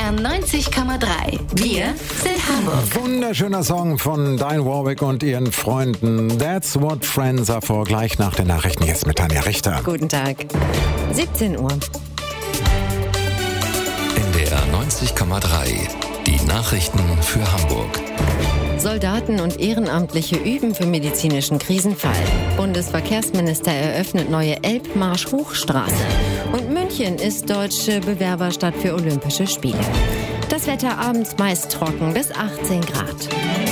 NDR 90,3. Wir sind Hamburg. Wunderschöner Song von Dionne Warwick und ihren Freunden. That's what friends are for. Gleich nach den Nachrichten jetzt mit Tanja Richter. Guten Tag. 17 Uhr. NDR 90,3. Die Nachrichten für Hamburg. Soldaten und Ehrenamtliche üben für medizinischen Krisenfall. Bundesverkehrsminister eröffnet neue Elbmarsch-Hochstraße. Und München ist deutsche Bewerberstadt für Olympische Spiele. Das Wetter abends meist trocken bis 18 Grad.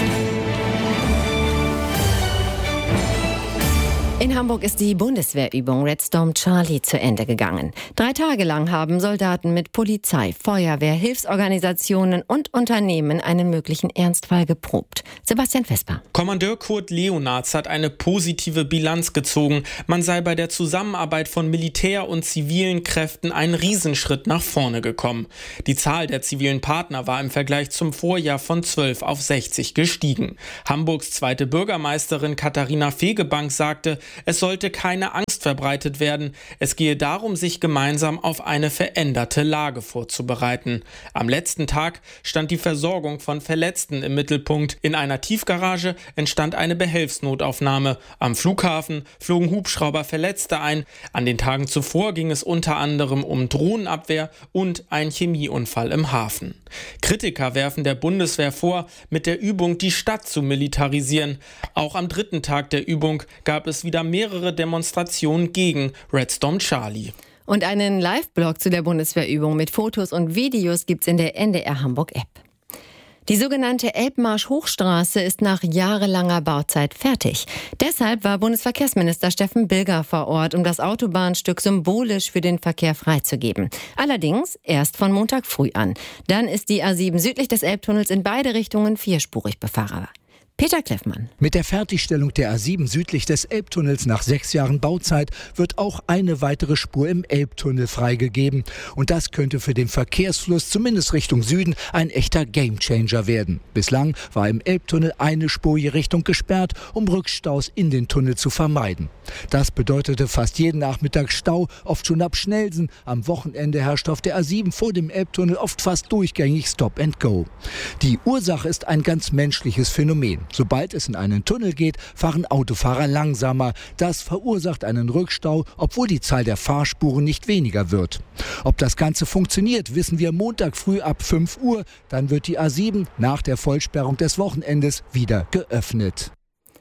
In Hamburg ist die Bundeswehrübung Red Storm Charlie zu Ende gegangen. 3 Tage lang haben Soldaten mit Polizei, Feuerwehr, Hilfsorganisationen und Unternehmen einen möglichen Ernstfall geprobt. Sebastian Vesper. Kommandeur Kurt Leonards hat eine positive Bilanz gezogen. Man sei bei der Zusammenarbeit von Militär und zivilen Kräften einen Riesenschritt nach vorne gekommen. Die Zahl der zivilen Partner war im Vergleich zum Vorjahr von 12 auf 60 gestiegen. Hamburgs zweite Bürgermeisterin Katharina Fegebank sagte, es sollte keine Angst verbreitet werden. Es gehe darum, sich gemeinsam auf eine veränderte Lage vorzubereiten. Am letzten Tag stand die Versorgung von Verletzten im Mittelpunkt. In einer Tiefgarage entstand eine Behelfsnotaufnahme. Am Flughafen flogen Hubschrauber Verletzte ein. An den Tagen zuvor ging es unter anderem um Drohnenabwehr und einen Chemieunfall im Hafen. Kritiker werfen der Bundeswehr vor, mit der Übung die Stadt zu militarisieren. Auch am 3. Tag der Übung gab es wieder mehrere Demonstrationen gegen Red Storm Charlie. Und einen Live-Blog zu der Bundeswehrübung mit Fotos und Videos gibt's in der NDR Hamburg-App. Die sogenannte Elbmarsch-Hochstraße ist nach jahrelanger Bauzeit fertig. Deshalb war Bundesverkehrsminister Steffen Bilger vor Ort, um das Autobahnstück symbolisch für den Verkehr freizugeben. Allerdings erst von Montag früh an. Dann ist die A7 südlich des Elbtunnels in beide Richtungen vierspurig befahrbar. Peter Kleffmann. Mit der Fertigstellung der A7 südlich des Elbtunnels nach 6 Jahren Bauzeit wird auch eine weitere Spur im Elbtunnel freigegeben. Und das könnte für den Verkehrsfluss, zumindest Richtung Süden, ein echter Gamechanger werden. Bislang war im Elbtunnel eine Spur je Richtung gesperrt, um Rückstaus in den Tunnel zu vermeiden. Das bedeutete fast jeden Nachmittag Stau, oft schon ab Schnellsen. Am Wochenende herrscht auf der A7 vor dem Elbtunnel oft fast durchgängig Stop and Go. Die Ursache ist ein ganz menschliches Phänomen. Sobald es in einen Tunnel geht, fahren Autofahrer langsamer. Das verursacht einen Rückstau, obwohl die Zahl der Fahrspuren nicht weniger wird. Ob das Ganze funktioniert, wissen wir Montag früh ab 5 Uhr. Dann wird die A7 nach der Vollsperrung des Wochenendes wieder geöffnet.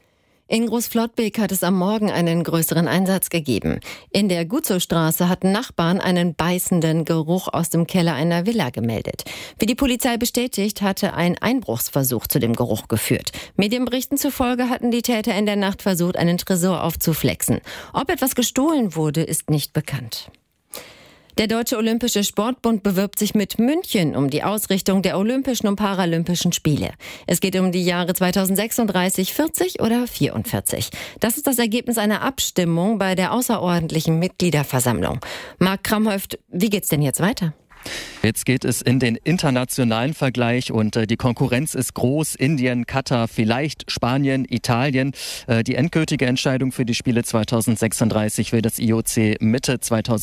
In Großflottbek hat es am Morgen einen größeren Einsatz gegeben. In der Gutzow-Straße hatten Nachbarn einen beißenden Geruch aus dem Keller einer Villa gemeldet. Wie die Polizei bestätigt, hatte ein Einbruchsversuch zu dem Geruch geführt. Medienberichten zufolge hatten die Täter in der Nacht versucht, einen Tresor aufzuflexen. Ob etwas gestohlen wurde, ist nicht bekannt. Der Deutsche Olympische Sportbund bewirbt sich mit München um die Ausrichtung der Olympischen und Paralympischen Spiele. Es geht um die Jahre 2036, 40 oder 44. Das ist das Ergebnis einer Abstimmung bei der außerordentlichen Mitgliederversammlung. Marc Kramhöft, wie geht's denn jetzt weiter? Jetzt geht es in den internationalen Vergleich und die Konkurrenz ist groß. Indien, Katar, vielleicht Spanien, Italien. Die endgültige Entscheidung für die Spiele 2036 will das IOC Mitte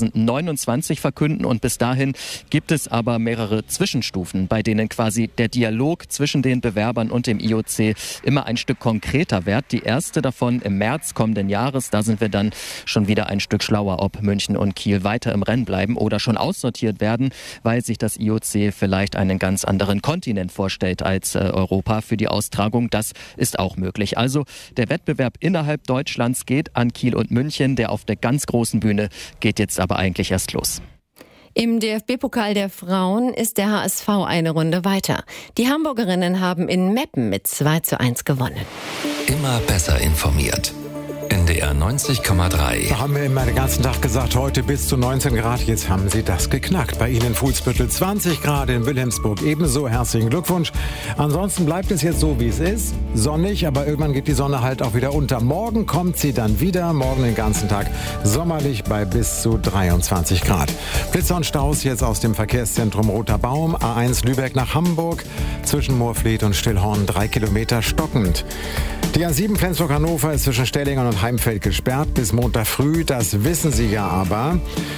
2029 verkünden und bis dahin gibt es aber mehrere Zwischenstufen, bei denen quasi der Dialog zwischen den Bewerbern und dem IOC immer ein Stück konkreter wird. Die erste davon im März kommenden Jahres. Da sind wir dann schon wieder ein Stück schlauer, ob München und Kiel weiter im Rennen bleiben oder schon aussortiert werden, weil sich das IOC vielleicht einen ganz anderen Kontinent vorstellt als Europa für die Austragung. Das ist auch möglich. Also der Wettbewerb innerhalb Deutschlands geht an Kiel und München. Der auf der ganz großen Bühne geht jetzt aber eigentlich erst los. Im DFB-Pokal der Frauen ist der HSV eine Runde weiter. Die Hamburgerinnen haben in Meppen mit 2:1 gewonnen. Immer besser informiert. NDR 90,3. Da haben wir immer den ganzen Tag gesagt, heute bis zu 19 Grad. Jetzt haben Sie das geknackt. Bei Ihnen in Fuhlsbüttel 20 Grad, in Wilhelmsburg ebenso. Herzlichen Glückwunsch. Ansonsten bleibt es jetzt so, wie es ist. Sonnig, aber irgendwann geht die Sonne halt auch wieder unter. Morgen kommt sie dann wieder. Morgen den ganzen Tag sommerlich bei bis zu 23 Grad. Blitzer und Staus jetzt aus dem Verkehrszentrum Roter Baum. A1 Lübeck nach Hamburg. Zwischen Moorfleet und Stillhorn 3 Kilometer stockend. Die A7 Flensburg-Hannover ist zwischen Stellingen und Heimfeld gesperrt bis Montag früh. Das wissen Sie ja aber.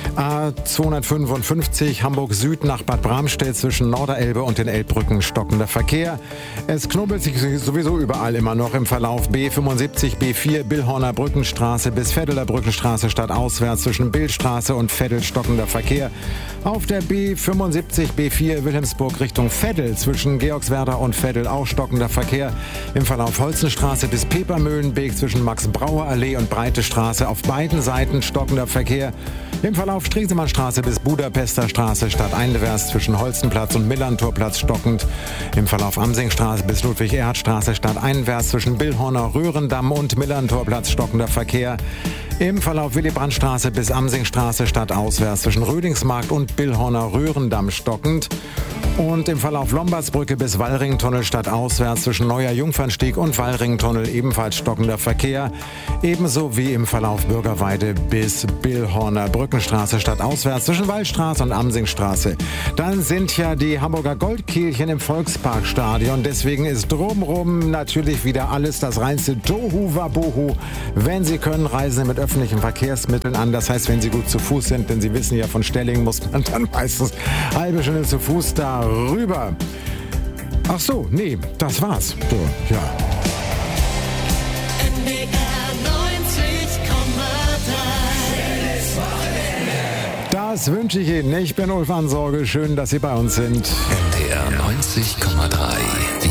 A255 Hamburg Süd nach Bad Bramstedt zwischen Norderelbe und den Elbbrücken stockender Verkehr. Es knubbelt sich sowieso überall immer noch im Verlauf. B75, B4 Billhorner Brückenstraße bis Veddeler Brückenstraße stadtauswärts zwischen Billstraße und Veddel stockender Verkehr. Auf der B75, B4 Wilhelmsburg Richtung Veddel zwischen Georgswerda und Veddel auch stockender Verkehr. Im Verlauf Holzenstraße bis Pepermühlenbeek zwischen Max-Brauer-Allee und Breite Straße auf beiden Seiten stockender Verkehr. Im Verlauf Stresemannstraße bis Budapester Straße stadteinwärts zwischen Holzenplatz und Millantorplatz stockend. Im Verlauf Amsingstraße bis Ludwig-Erhard-Straße stadteinwärts zwischen Billhorner Röhrendamm und Millantorplatz stockender Verkehr. Im Verlauf Willy-Brandt-Straße bis Amsingstraße stadtauswärts zwischen Rödingsmarkt und Billhorner Röhrendamm stockend. Und im Verlauf Lombardsbrücke bis Wallringtunnel stadtauswärts zwischen Neuer Jungfernstieg und Wallringtunnel ebenfalls stockender Verkehr. Ebenso wie im Verlauf Bürgerweide bis Billhorner Brückenstraße stadtauswärts zwischen Wallstraße und Amsingstraße. Dann sind ja die Hamburger Goldkehlchen im Volksparkstadion. Deswegen ist drumrum natürlich wieder alles das reinste Tohu-Wabohu. Wenn Sie können, reisen Sie mit öffentlichen Verkehrsmitteln an. Das heißt, wenn Sie gut zu Fuß sind, denn Sie wissen ja, von Stellingen muss man dann meistens halbe Stunde zu Fuß da rüber. Ach so, nee, das war's. So, ja. Das wünsche ich Ihnen. Ich bin Ulf Ansorge. Schön, dass Sie bei uns sind. NDR 90,3.